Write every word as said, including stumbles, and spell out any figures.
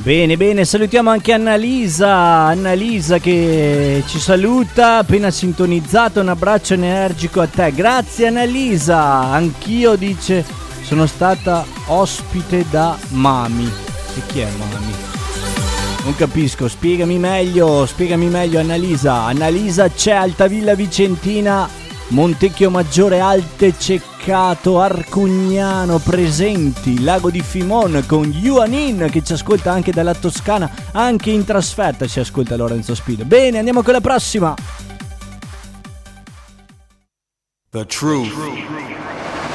Bene, bene, salutiamo anche Annalisa, Annalisa che ci saluta, appena sintonizzato, un abbraccio energico a te. Grazie Annalisa, anch'io, dice, sono stata ospite da Mami. E chi è Mami? Non capisco, spiegami meglio, spiegami meglio Annalisa. Annalisa c'è Altavilla Vicentina, Montecchio Maggiore, Alte Ceccato, Arcugnano presenti, Lago di Fimon con Yuanin che ci ascolta anche dalla Toscana, anche in trasferta ci ascolta Lorenzo Spido. Bene, andiamo con la prossima. The truth